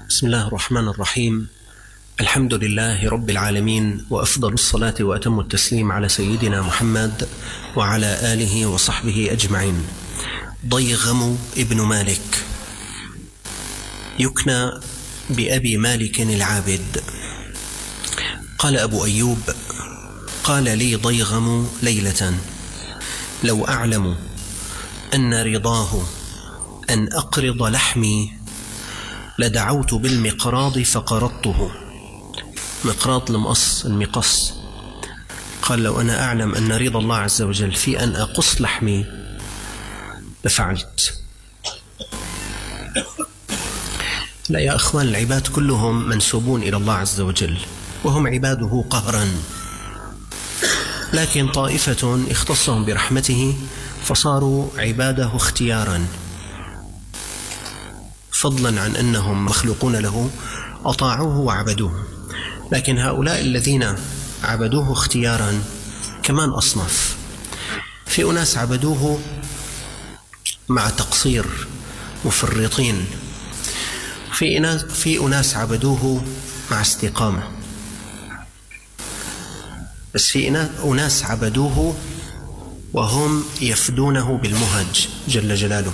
بسم الله الرحمن الرحيم. الحمد لله رب العالمين، وأفضل الصلاة وأتم التسليم على سيدنا محمد وعلى آله وصحبه أجمعين. ضيغم ابن مالك يكنى بأبي مالك العابد. قال أبو أيوب: قال لي ضيغم ليلة: لو أعلم أن رضاه أن أقرض لحمي لدعوت بالمقراض فقرضته. مقراض المقص. قال: لو أنا أعلم أن رضا الله عز وجل في أن أقص لحمي لفعلت. لا يا أخوان، العباد كلهم منسوبون إلى الله عز وجل وهم عباده قهرا، لكن طائفة اختصهم برحمته فصاروا عباده اختيارا، فضلا عن أنهم مخلوقون له أطاعوه وعبدوه. لكن هؤلاء الذين عبدوه اختيارا كمان أصناف. في أناس عبدوه مع تقصير مفرطين، في أناس عبدوه مع استقامة، بس في أناس عبدوه وهم يفدونه بالمهج جل جلاله.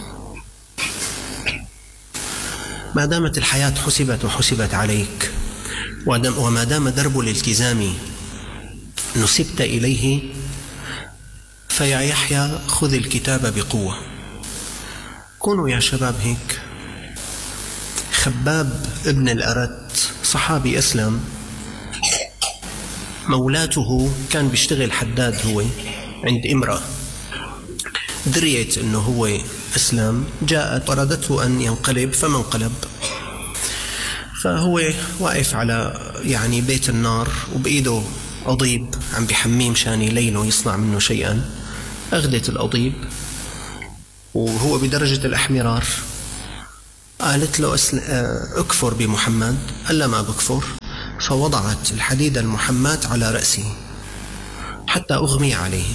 ما دامت الحياة حسبت عليك، وما دام درب الالتزام نسبت إليه، فيا يحيى خذ الكتاب بقوة. كونوا يا شباب هيك. خباب ابن الأرت صحابي أسلم، مولاته كان بيشتغل حداد هو عند امرأة، دريت أنه هو أسلم، جاءت أرادته أن ينقلب فما انقلب، فهو واقف على بيت النار وبإيده أضيب عم بحميه مشان يلينه يصنع منه شيئا. أخذت الأضيب وهو بدرجة الأحمرار، قالت له أكفر بمحمد. قال لا ما بكفر، فوضعت الحديد المحمات على رأسه حتى أغمي عليه،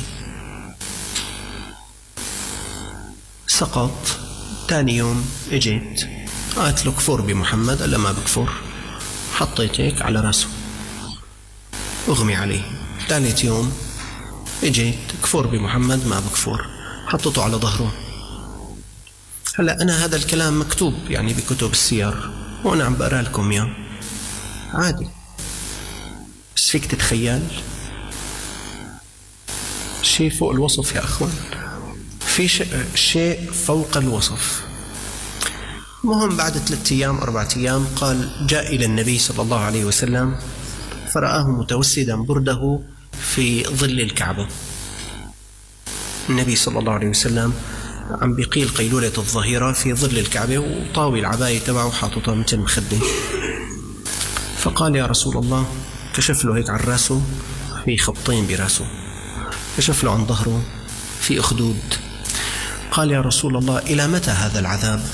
سقط. تاني يوم اجيت قالت له كفر بمحمد، قال لا ما بكفر، حطيت هيك على رأسه أغمي عليه. ثالث يوم اجيت كفر بمحمد، ما بكفر، حطته على ظهره. هلا أنا هذا الكلام مكتوب بكتب السير وأنا عم بقرأ لكم إياه عادي، بس فيك تتخيل شيء فوق الوصف يا أخوان، في شيء فوق الوصف. مهم بعد 3 أيام 4 أيام قال: جاء إلى النبي صلى الله عليه وسلم فرآه متوسدا برده في ظل الكعبة. النبي صلى الله عليه وسلم عم بيقيل قيلولة الظهيرة في ظل الكعبة، وطاوي العباية تبعه حاططها مثل مخدة. فقال: يا رسول الله. كشف له هيك عن راسه في خطين براسه، كشف له عن ظهره في أخدود. قال: يا رسول الله، إلى متى هذا العذاب؟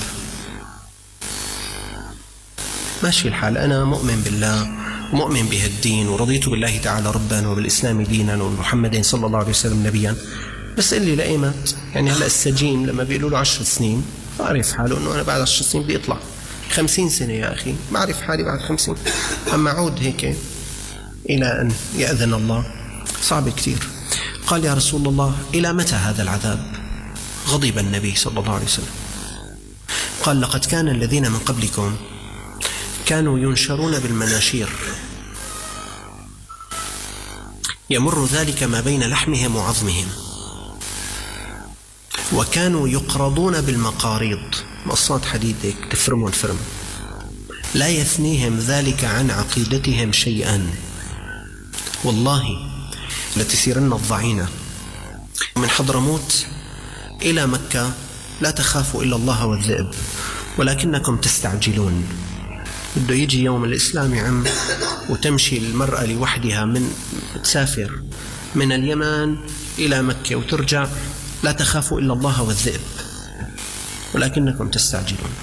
ماشي الحال، أنا مؤمن بالله ومؤمن بهالدين، ورضيت بالله تعالى ربا وبالإسلام دينا ومحمد صلى الله عليه وسلم نبيا، بس قل لي لأيمت. هلأ السجين لما بيقولوا له 10 سنين بعرف حاله أنه أنا بعد 10 سنين بدي أطلع. 50 سنة يا أخي بعرف حالي بعد 50، أما عود هيك إلى أن يأذن الله صعب كتير. قال: يا رسول الله، إلى متى هذا العذاب؟ غضب النبي صلى الله عليه وسلم. قال: لقد كان الذين من قبلكم كانوا ينشرون بالمناشير، يمر ذلك ما بين لحمهم وعظمهم، وكانوا يقرضون بالمقاريض، مقصات حديد تفرمون فرم، لا يثنيهم ذلك عن عقيدتهم شيئا. والله لتسيرن الضعينة من حضرموت إلى مكة لا تخافوا إلا الله والذئب ولكنكم تستعجلون. بده يجي يوم الإسلام عم، وتمشي المرأة لوحدها تسافر من اليمن إلى مكة وترجع، لا تخافوا إلا الله والذئب ولكنكم تستعجلون.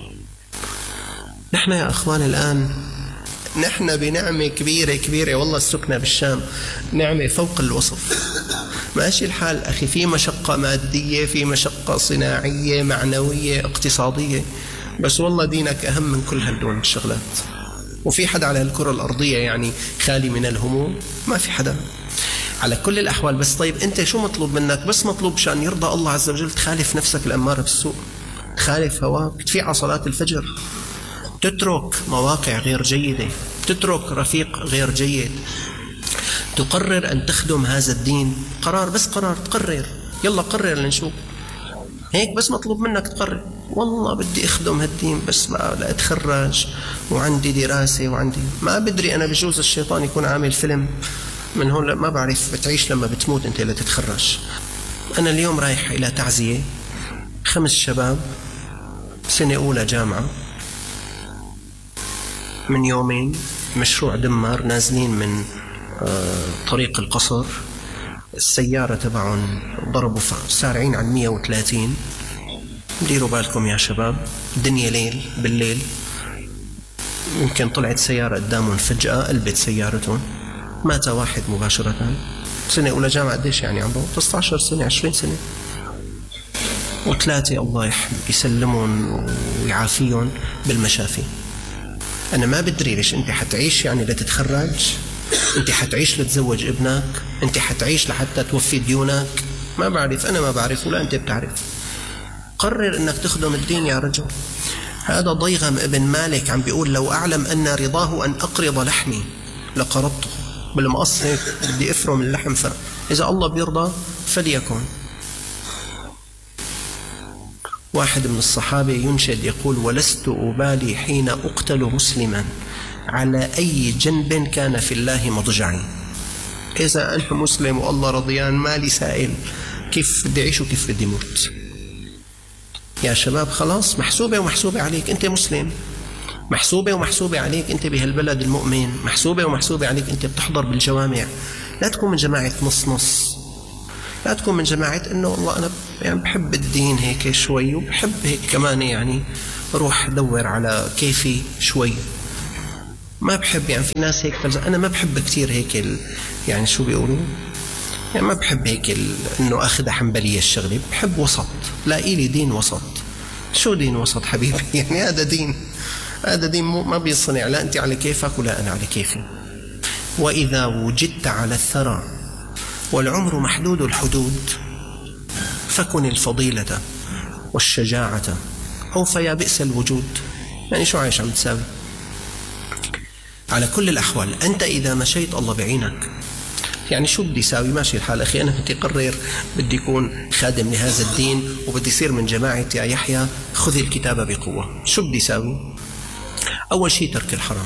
نحن يا أخوان الآن نحن بنعمة كبيرة والله. السكنة بالشام نعمة فوق الوصف. ماشي الحال أخي، في مشقة مادية، في مشقة صناعية، معنوية، اقتصادية، بس والله دينك أهم من كل هالدول الشغلات. وفي حدا على الكرة الأرضية يعني خالي من الهموم؟ ما في حدا. على كل الأحوال بس طيب أنت شو مطلوب منك؟ بس مطلوب شأن يرضى الله عز وجل تخالف نفسك الأمارة بالسوء، تخالف هواك، تفيع على صلاة الفجر، تترك مواقع غير جيدة، تترك رفيق غير جيد، تقرر أن تخدم هذا الدين. قرار، بس قرار، تقرر، يلا قرر لنشوف. هيك بس مطلوب منك تقرر والله بدي أخدم هالدين بس بقى لا أتخرج وعندي دراسة وعندي ما بدري أنا. بجوز الشيطان يكون عامل فيلم من هون، ما بعرف، بتعيش لما بتموت أنت لا تتخرج. أنا اليوم رايح إلى تعزية 5 شباب سنة أولى جامعة من يومين، مشروع دمار، نازلين من طريق القصر، السيارة تبعهم ضربوا سارعين عن 130. ديروا بالكم يا شباب، الدنيا ليل، بالليل يمكن طلعت سيارة قدامهم فجأة قلبت سيارتهم، مات واحد مباشرة. سنة أولى جامعة، قديش يعني عمره؟ 19 سنة 20 سنة. و3 الله يسلمهم ويعافيهم بالمشافي. أنا ما بدري ليش أنت حتعيش يعني لتتخرج، أنت حتعيش لتزوج ابنك، أنت حتعيش لحتى توفي ديونك، ما بعرف، أنا ما بعرف ولا أنت بتعرف. قرر أنك تخدم الدين يا رجل. هذا ضيغم ابن مالك عم بيقول لو أعلم أن رضاه أن أقرض لحمي لقرضته. بالمقص هيك بدي أفرم اللحم، فإذا الله بيرضى فليكن. واحد من الصحابة ينشد يقول ولست أبالي حين أقتل مسلما على أي جنب كان في الله مضجعي. إذا أنا مسلم والله رضيان مالي سائل كيف بدي أعيش وكيف بدي موت. يا شباب خلاص، محسوبة ومحسوبة عليك أنت مسلم، محسوبة ومحسوبة عليك أنت بهالبلد المؤمن، محسوبة ومحسوبة عليك أنت بتحضر بالجوامع. لا تكون من جماعة نص نص، لا تكون من جماعة إنه والله أنا يعني بحب الدين هيك شوي وبحب هيك كمان يعني روح دور على كيفي شوي. ما بحب يعني في ناس هيك أنا ما بحب كتير هيك يعني شو بيقولوا يعني ما بحب هيك إنه أخذ حنبلية الشغلة، بحب وسط، لاقي لي دين وسط. شو دين وسط حبيبي؟ يعني هذا دين، هذا دين ما بيصنع، لا أنت على كيفك ولا أنا على كيفي. وإذا وجدت على الثرى والعمر محدود الحدود فكن الفضيلة والشجاعة أو فيا بئس الوجود. يعني شو عايش عم تساوي؟ على كل الأحوال أنت إذا مشيت الله بعينك. يعني شو بدي ساوي؟ ماشي الحال أخي، أنا بدي قرر بدي يكون خادم لهذا الدين وبدي يصير من جماعة يا يحيى خذ الكتاب بقوة. شو بدي ساوي؟ أول شيء ترك الحرام.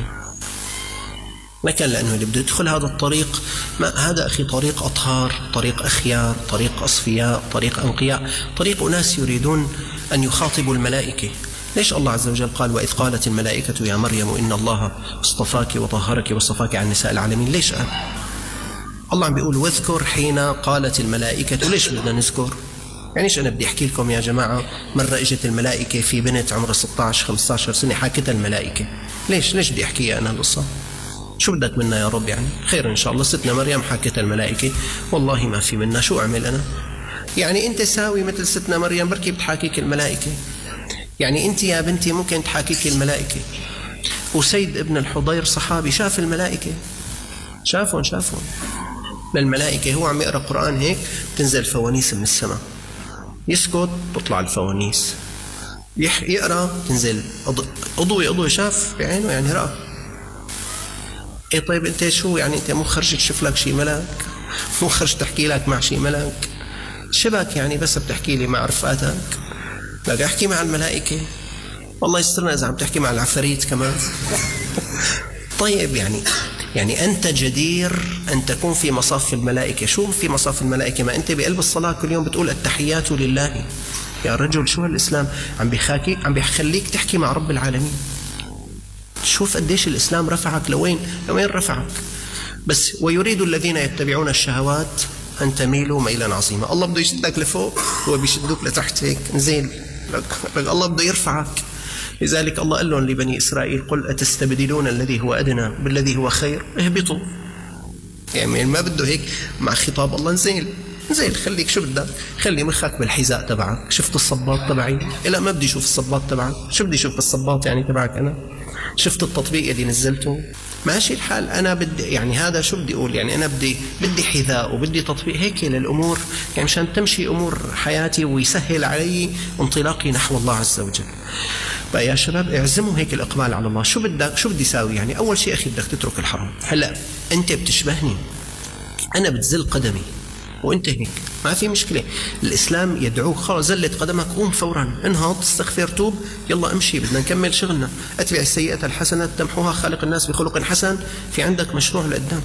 ما كان لأنه اللي بده يدخل هذا الطريق، ما هذا أخي طريق أطهار، طريق أخيار، طريق أصفياء، طريق أنقياء، طريق أناس يريدون أن يخاطبوا الملائكة. ليش الله عز وجل قال وإذ قالت الملائكة يا مريم إن الله اصطفاك وطهرك واصطفاك عن نساء العالمين؟ ليش قال؟ الله عم بيقول واذكر حين قالت الملائكة. ليش بدنا نذكر؟ يعني ايش أنا بدي أحكي لكم يا جماعة مرة إجت الملائكة في بنت عمرها 16-15 سنة حاكتها الملائكة. ليش بدي أحكيها أنا القصة؟ شو بدك منا يا رب؟ يعني خير إن شاء الله. ستنا مريم حكت الملائكة، والله ما في منا، شو أعمل أنا؟ يعني أنت ساوي مثل ستنا مريم بركي بتحاكيك الملائكة. يعني أنت يا بنتي ممكن تحاكيك الملائكة. وسيد ابن الحضير صحابي شاف الملائكة، شافهم للملائكة. هو عم يقرأ قرآن هيك تنزل فوانيس من السماء، يسكت تطلع الفوانيس، يقرأ تنزل أضوي، شاف بعينه يعني رأى. إيه طيب أنت شو يعني؟ أنت مو خرج تشوف لك شي ملاك؟ مو خرج تحكي لك مع شي ملاك؟ شبك يعني بس بتحكي لي مع رفقاتك؟ لا احكي مع الملائكة. والله يسترنا إذا عم تحكي مع العفاريت كمان. طيب يعني أنت جدير أن تكون في مصاف الملائكة. شو في مصاف الملائكة؟ ما أنت بقلب الصلاة كل يوم بتقول التحيات لله. يا رجل شو هالإسلام عم بيخليك تحكي مع رب العالمين. شوف قديش الإسلام رفعك لوين رفعك. بس ويريد الذين يتبعون الشهوات أن تميلوا ميلا عظيما. الله بده يشدك لفوق، هو بيشدوك لتحت هيك نزيل لك. الله بده يرفعك. لذلك الله قال لهم لبني إسرائيل قل أتستبدلون الذي هو أدنى بالذي هو خير اهبطوا. يعني ما بده هيك مع خطاب الله نزيل. زين خليك شو بدك، خلي مخك بالحذاء تبعك. شفت الصباط تبعي؟ لا ما بدي اشوف الصباط تبعك. شو بدي اشوف بالصباط يعني تبعك انا؟ شفت التطبيق اللي نزلته؟ ماشي الحال. انا بدي يعني هذا شو بدي اقول، يعني انا بدي حذاء وبدي تطبيق هيك للامور، يعني مشان تمشي امور حياتي ويسهل علي انطلاقي نحو الله عز وجل. بقى يا شباب اعزموا هيك الاقبال على الله. شو بدك، شو بدي اساوي؟ يعني اول شيء اخي بدك تترك الحرام. هلا انت بتشبهني، انا بتزل قدمي وانت هيك، ما في مشكله. الاسلام يدعوك، خلص زلت قدمك قوم فورا، انهض استغفر توب، يلا امشي بدنا نكمل شغلنا. اتبع السيئه الحسنه تمحوها، خالق الناس بخلق حسن. في عندك مشروع لقدام.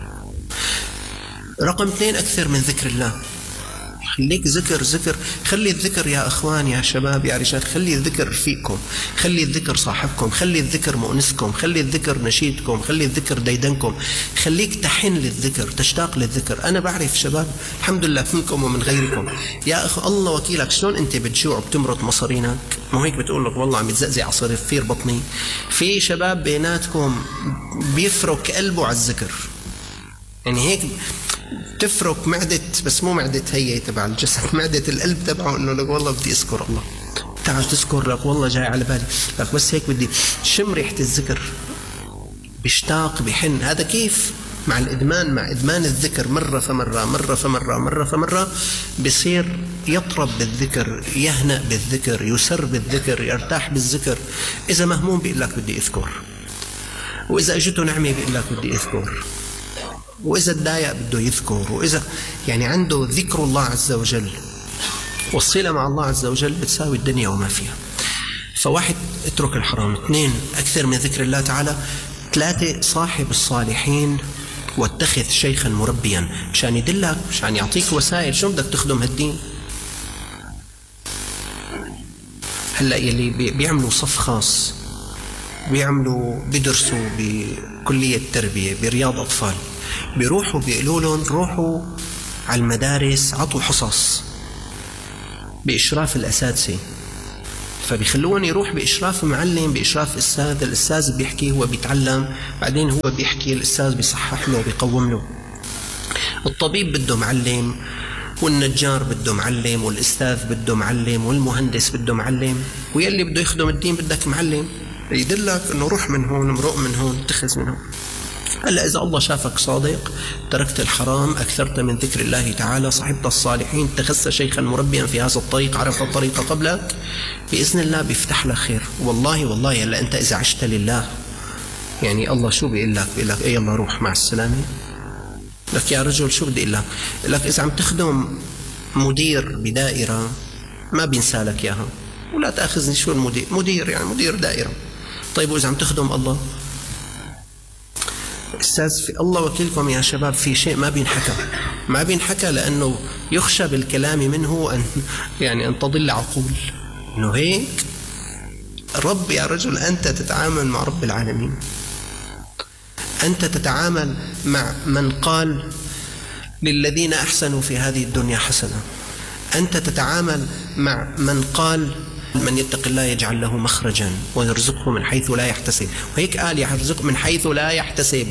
رقم 2 اكثر من ذكر الله. خليك ذكر. خلي الذكر يا اخوان يا شباب يا رجال، خلي الذكر فيكم، خلي الذكر صاحبكم، خلي الذكر مؤنسكم، خلي الذكر نشيدكم، خلي الذكر ديدنكم. خليك تحن للذكر، تشتاق للذكر. انا بعرف شباب الحمد لله منكم ومن غيركم يا اخ الله وكيلك، شلون انت بتجوع وبتمرط مصارينك، مو هيك بتقول لك والله عم يتزقزق على صرير بطني. في شباب بيناتكم بيفرك قلبه على الذكر، يعني هيك تفرك معدة، بس مو معدة هي تبع الجسد، معدة القلب تبعه، انه لك والله بدي اذكر الله. تعال تذكر لك والله جاي على بالي لك، بس هيك بدي شم ريحة الذكر، بيشتاق بيحن. هذا كيف؟ مع الإدمان، مع إدمان الذكر مرة فمرة بصير يطرب بالذكر، يهنأ بالذكر، يسر بالذكر، يرتاح بالذكر. إذا مهموم بيقول لك بدي أذكر، وإذا اجته نعمة بيقول لك بدي أذكر، وإذا تضايق بده يذكر، وإذا يعني عنده ذكر الله عز وجل والصلة مع الله عز وجل بتساوي الدنيا وما فيها. فواحد اترك الحرام، 2 أكثر من ذكر الله تعالى، 3 صاحب الصالحين واتخذ شيخا مربيا، مشان يدلك، مشان يعطيك وسائل شو بدك تخدم هالدين. هلأ يلي بيعملوا صف خاص، بيدرسوا بكلية تربية برياض أطفال، بيروحوا بيقولوا لهم روحوا على المدارس عطوا حصص بإشراف الأساتذة، فبيخلون يروح بإشراف معلم، بإشراف أستاذ. الأستاذ بيحكي، هو بيتعلم، بعدين هو بيحكي، الأستاذ بيصحح له بيقوم له. الطبيب بده معلم، والنجار بده معلم، والأستاذ بده معلم، والمهندس بده معلم، ويلي بده يخدم الدين بدك معلم يدلك انه روح من هون، مرق من هون، اتخذ من هون. هلا إذا الله شافك صادق، تركت الحرام، أكثرت من ذكر الله تعالى، صحبت الصالحين، اتخذت شيخا مربيا في هذا الطريق، عرفت الطريق قبلك، بإذن الله بيفتح لك خير. والله هلا أنت إذا عشت لله، يعني الله شو بيقول لك؟ بيقول لك إيه يلا روح مع السلامة. لك يا رجل شو بدي أقول لك؟ لك إذا عم تخدم مدير بدائرة ما بينسى لك إياها، ولا تأخذني شو المدير، مدير يعني مدير دائرة. طيب وإذا عم تخدم الله، أستاذ في الله وكيلكم يا شباب، في شيء ما بينحكى لأنه يخشى بالكلام منه أن تضل عقول، إنه هيك رب يا رجل، أنت تتعامل مع رب العالمين، أنت تتعامل مع من قال للذين أحسنوا في هذه الدنيا حسنة، أنت تتعامل مع من قال من يتق الله يجعل له مخرجا ويرزقه من حيث لا يحتسب، وهيك قال يرزق من حيث لا يحتسب.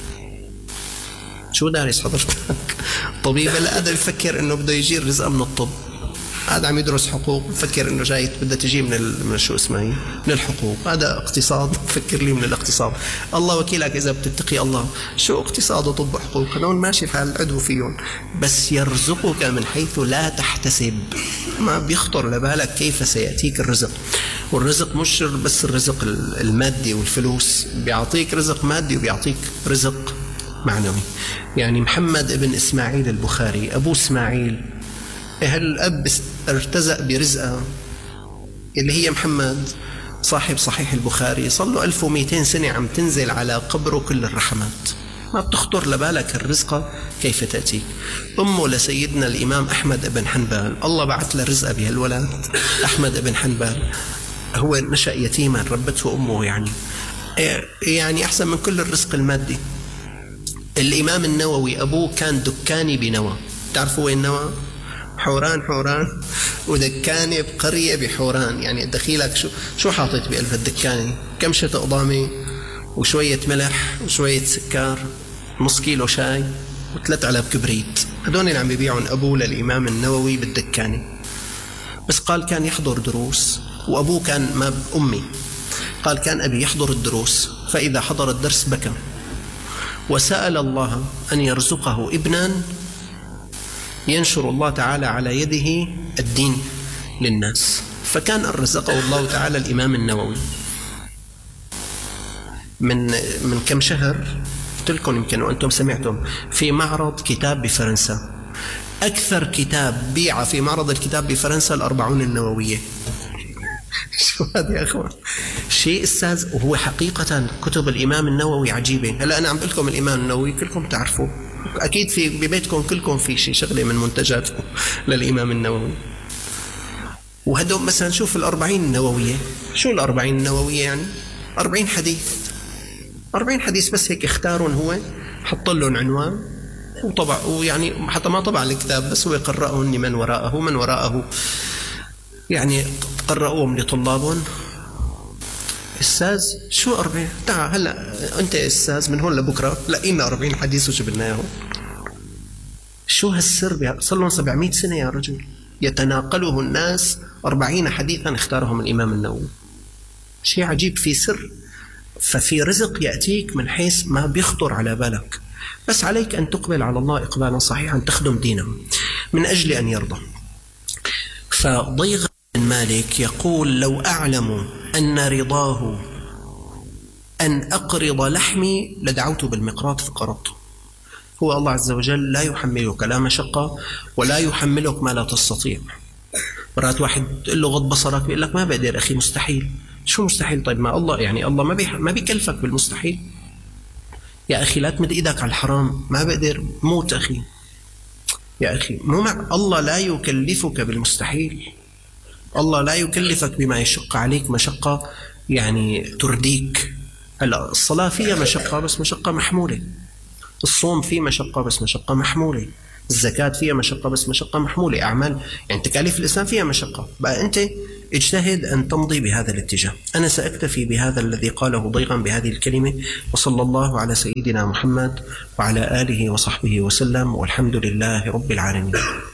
شو دارس حضرتك؟ طبيب لا هذا بفكر انه بده يجي الرزق من الطب، هذا عم يدرس حقوق بفكر انه جاي بدها تجي من شو اسمها هي، من الحقوق. هذا اقتصاد بفكر لي من الاقتصاد. الله وكيلك اذا بتتقي الله، شو اقتصاد وطب وحقوق؟ هذول ماشي الحال العدو فيهم، بس يرزقك من حيث لا تحتسب، ما بيخطر لبالك كيف سيأتيك الرزق. والرزق مش بس الرزق المادي والفلوس، بيعطيك رزق مادي وبيعطيك رزق معنوي. يعني محمد ابن إسماعيل البخاري، أبو إسماعيل، الأب ارتزق برزقه اللي هي محمد صاحب صحيح البخاري، صار له 1200 سنة عم تنزل على قبره كل الرحمات، ما بتخطر لبالك الرزقة كيف تأتيك. أمه لسيدنا الإمام أحمد بن حنبل، الله بعث له رزقه بهالولد أحمد بن حنبل، هو نشأ يتيما ربته أمه، يعني أحسن من كل الرزق المادي. الإمام النووي أبوه كان دكاني بنوى، تعرفوا وين نوى؟ حوران ودكاني بقرية بحوران. يعني دخيلك شو حاطط بقلب الدكاني؟ كمشة قضامي وشوية ملح وشوية سكر، نص كيلو شاي و3 علب كبريت. هدول اللي عم بيبيعون أبوه للإمام النووي بالدكانة. بس قال كان يحضر دروس، وأبوه كان ما أمي، قال كان أبي يحضر الدروس، فإذا حضر الدرس بكى وسأل الله أن يرزقه ابنا ينشر الله تعالى على يده الدين للناس، فكان رزقه الله تعالى الإمام النووي. من كم شهر قلت لكم يمكن وأنتم سمعتم في معرض كتاب بفرنسا، أكثر كتاب بيع في معرض الكتاب بفرنسا 40 النووية. شو هذا يا أخوان؟ شيء أستاذ. وهو حقيقة كتب الإمام النووي عجيبة. هلأ أنا عم بقول لكم الإمام النووي كلكم تعرفوا، أكيد في ببيتكم كلكم في شيء شغلة من منتجات للإمام النووي. وهدول مثلا شوف 40 النووية، شو 40 النووية يعني؟ 40 حديث، 40 حديث بس هيك اختارون، هو حط لهم عنوان وطبع، ويعني حتى ما طبع الكتاب بس هو قرأهم لمن وراءه، من وراءه يعني قرأوهم لطلابهم. أستاذ شو 40؟ تعال هلا أنت يا أستاذ من هون لبكرة لقينا 40 حديث وجبناهم. شو هالسر؟ صار لهم 700 سنة يا رجل يتناقله الناس 40 حديثا اختارهم الإمام النووي. شيء عجيب، في سر. ففي رزق يأتيك من حيث ما بيخطر على بالك، بس عليك أن تقبل على الله إقبالا صحيحا، تخدم دينه من أجل أن يرضى. فضيغ بن مالك يقول لو أعلم أن رضاه أن أقرض لحمي لدعوت بالمقراض فقرضته. هو الله عز وجل لا يحملك لا مشقة ولا يحملك ما لا تستطيع. مرات واحد تقول له غض بصرك بيقول لك ما بقدر أخي، مستحيل. شو مستحيل؟ طيب ما الله يعني الله ما بيكلفك بالمستحيل يا أخي. لا تمد إيدك على الحرام، ما بقدر، موت أخي يا أخي. مو مع الله لا يكلفك بالمستحيل، الله لا يكلفك بما يشق عليك مشقة يعني ترديك. هلا الصلاة فيها مشقة بس مشقة محمولة، الصوم فيه مشقة بس مشقة محمولة، الزكاة فيها مشقة بس مشقة محمولة، أعمال يعني تكاليف الإسلام فيها مشقة. بقى أنت اجتهد أن تمضي بهذا الاتجاه. أنا سأكتفي بهذا الذي قاله ضيغا بهذه الكلمة، وصلى الله على سيدنا محمد وعلى آله وصحبه وسلم، والحمد لله رب العالمين.